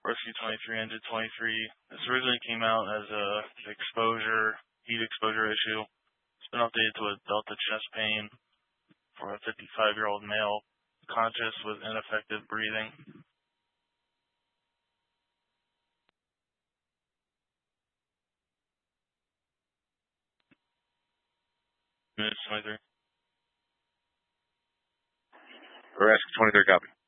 Rescue 23, Engine 23. This originally came out as a heat exposure issue. It's been updated to a Delta chest pain for a 55-year-old male, conscious with ineffective breathing. Minutes 23. Rescue 23, copy.